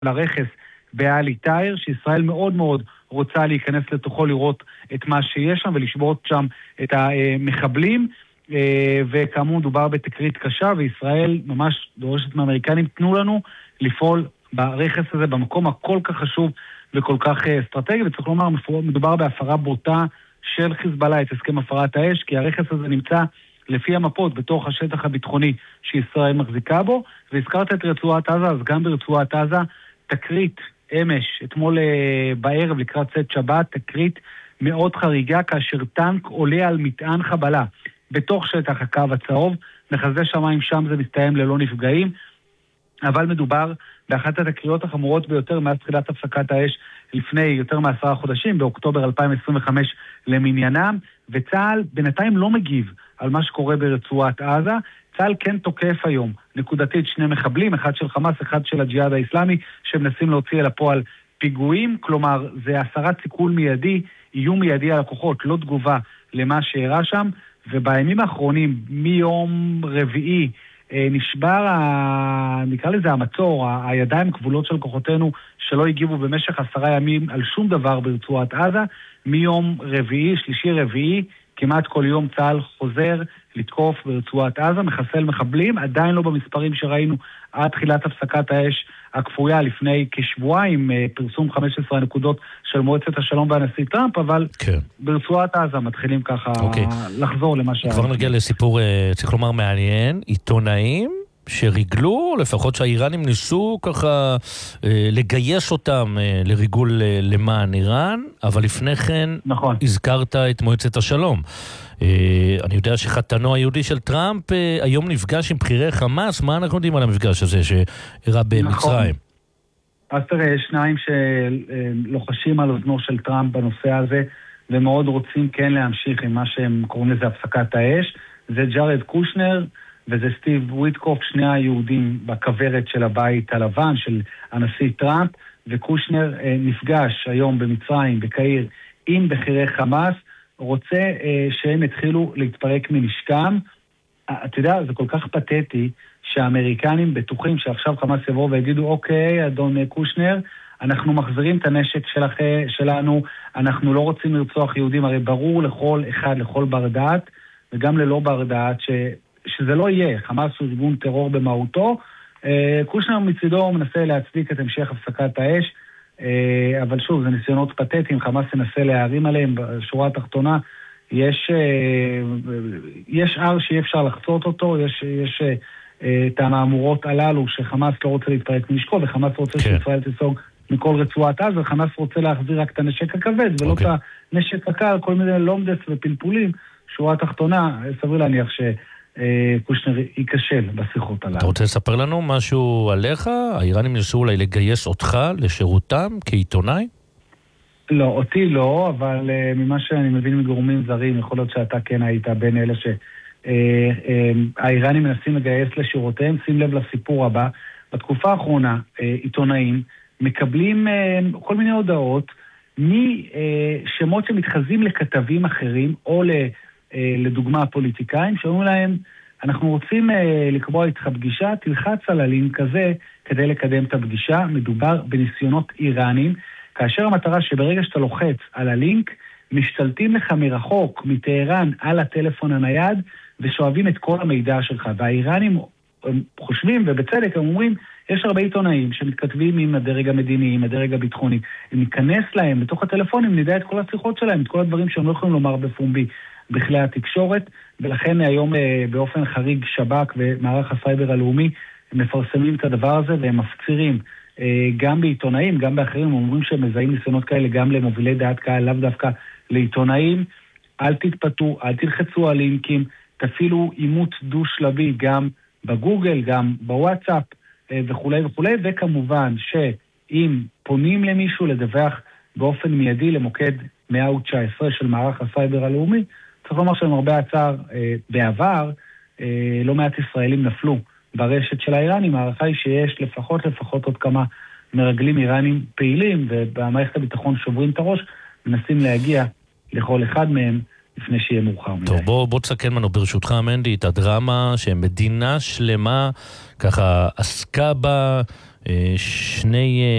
לרכס באלי טאיר, שישראל מאוד מאוד רוצה להיכנס לתוכו לראות את מה שיש שם ולשבות שם את המחבלים, וכאמור מדובר בתקרית קשה, וישראל ממש דורשת מהאמריקנים, תנו לנו לפעול ברכס הזה במקום הכל כך חשוב וכל כך אסטרטגי, וצריך לומר, מדובר בהפרה בוטה של חיזבאללה את הסכם הפרת האש, כי הרכס הזה נמצא לפי המפות בתוך השטח הביטחוני שישראל מחזיקה בו, והזכרת את רצועת עזה, אז גם ברצועת עזה תקרית אמש, אתמול בערב לקראת צאת שבת, תקרית מאוד חריגה, כאשר טנק עולה על מטען חבלה בתוך שטח הקו הצהוב, מחסדי שמיים שם זה מסתיים ללא נפגעים, אבל מדובר באחת התקריות החמורות ביותר מאז תחילת הפסקת האש לפני יותר מ10 חודשים, באוקטובר 2025 למניינם, וצה"ל בינתיים לא מגיב על מה שקורה ברצועת עזה. צה"ל כן תוקף היום נקודתית 2 מחבלים, אחד של חמאס, אחד של הג'יהאד האסלאמי, שמנסים להוציא אל הפועל פיגועים, כלומר זה הסרת סיכול מיידי, איום מיידי על הכוחות, לא תגובה למה שאירע שם, ובאימים האחרונים, מיום רביעי, נשבר, נקרא לזה המצור, הידיים כבולות של כוחותינו שלא הגיבו במשך 10 ימים על שום דבר ברצועת עזה, מיום רביעי, שלישי רביעי, כמעט כל יום צה"ל חוזר לתקוף ברצועת עזה, מחסל מחבלים, עדיין לא במספרים שראינו עד תחילת הפסקת האש הכפויה לפני כשבועיים, פרסום 15 הנקודות של מועצת השלום והנשיא טראמפ, אבל כן. ברצועת עזה מתחילים ככה לחזור למה שהיה. כבר נגיע לסיפור, צריך לומר, מעניין, עיתונאים שריגלו, לפחות שהאיראנים ניסו ככה לגייס אותם לריגול למען איראן, אבל לפני כן נכון. הזכרת את מועצת השלום. אני יודע שחתנו היהודי של טראמפ היום נפגש עם בחירי חמאס, מה אנחנו יודעים על המפגש הזה שאירע במצרים? נכון. אז תראה, יש שניים שלוחשים על אוזנו של טראמפ בנושא הזה, ומאוד רוצים כן להמשיך עם מה שהם קוראים לזה הפסקת האש, זה ג'ארד קושנר, וזה סטיב וויטקוף, שני היהודים בכברת של הבית הלבן, של הנשיא טראמפ, וקושנר נפגש היום במצרים, בקהיר, עם בחירי חמאס, רוצה שהם התחילו להתפרק מנשקם. אתה יודע, זה כל כך פתטי, שהאמריקנים בטוחים שעכשיו חמאס יבואו ויגידו, אוקיי, אדון קושנר, אנחנו מחזירים את הנשק שלנו, אנחנו לא רוצים לרצוח יהודים, הרי ברור לכל אחד, לכל בר דעת, וגם ללא בר דעת, שזה לא יהיה, חמאס הוא ארגון טרור במהותו, קושנר מצידו מנסה להצדיק את המשך הפסקת האש, אבל שוב, זה ניסיונות פתטיים, חמאס ינסה להערים עליהם, בשורה התחתונה, יש הר שאי אפשר לחצות אותו, יש את המאמורות הללו שחמאס לא רוצה להתפרק מנשקו, וחמאס רוצה שישראל תיסוג מכל רצועת עזה, וחמאס רוצה להחזיר רק את הנשק הכבד, ולא את הנשק הקל, כל מיני לומדס ופלפולים, שורה התחתונה, סביר להניח קושנר ייכשל בשיחות הללו. אתה רוצה לספר לנו משהו עליך? האיראנים ניסו אולי לגייס אותך לשירותם כעיתונאי? לא, אותי לא, אבל ממה שאני מבין מגורמים זרים, יכול להיות שאתה כן היית בין אלה שהאיראנים מנסים לגייס לשירותיהם. שים לב לסיפור הבא, בתקופה האחרונה עיתונאים מקבלים כל מיני הודעות משמות שמתחזים לכתבים אחרים, או לדוגמה פוליטיקאים, שאומרים להם, אנחנו רוצים לקבוע איתך פגישה, תלחץ על הלינק הזה כדי לקדם את הפגישה. מדובר בניסיונות איראנים, כאשר המטרה שברגע שאתה לוחץ על הלינק, משתלטים לך מרחוק, מטהרן, על הטלפון הנייד, ושואבים את כל המידע שלך. והאיראנים חושבים, ובצדק הם אומרים, יש הרבה עיתונאים שמתכתבים עם הדרג המדיני, עם הדרג הביטחוני. אם ניכנס להם לתוך הטלפונים, נדע את כל השיחות שלהם, את כל הדברים שהם לא יכולים לומר בפומבי בכלי התקשורת, ולכן היום באופן חריג שב"כ ומערך הסייבר הלאומי מפרסמים את הדבר הזה, והם מפצירים גם בעיתונאים, גם באחרים, הם אומרים שהם מזהים ניסיונות כאלה גם למובילי דעת קהל, לאו דווקא לעיתונאים. אל תתפתו, אל תלחצו על לינקים, תפעילו אימות דו-שלבי גם בגוגל, גם בוואטסאפ וכו' וכו', וכמובן שאם פונים למישהו לדווח באופן מיידי למוקד 119 של מערך הסייבר הלאומי, צריך לומר שהם הרבה הצער בעבר, לא מעט ישראלים נפלו ברשת של האיראנים. הערכה היא שיש לפחות עוד כמה מרגלים איראנים פעילים, ובמערכת הביטחון שוברים את הראש, מנסים להגיע לכל אחד מהם לפני שיהיה מאוחר מדי. טוב, בוא תסכן לנו ברשותך, מנדי, את הדרמה שמדינה שלמה ככה עסקה בה, שני